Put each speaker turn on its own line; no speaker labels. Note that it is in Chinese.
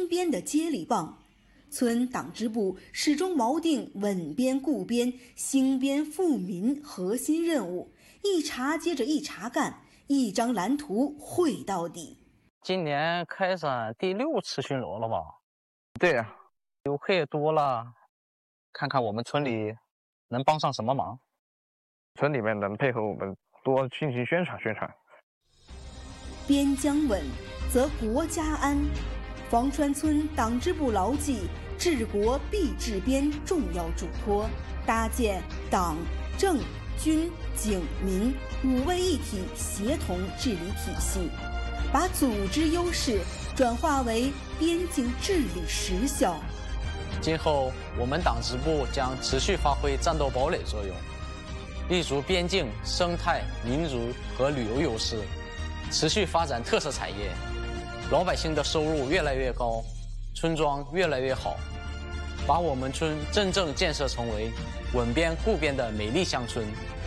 新编的接力棒。村党支部始终锚定稳编固编、兴编富民核心任务，一茬接着一茬干，一张蓝图绘到底。
今年开展第6次巡逻了吧？
对呀，
游客也多了，看看我们村里能帮上什么忙。
村里面能配合我们多进行宣传宣传。
边疆稳，则国家安。房川村党支部牢记治国必治边重要嘱托，搭建党、政、军、警、民5位一体协同治理体系，把组织优势转化为边境治理实效。
今后我们党支部将持续发挥战斗堡垒作用，立足边境生态、民族和旅游优势，持续发展特色产业，老百姓的收入越来越高，村庄越来越好，把我们村真正建设成为稳编固编的美丽乡村。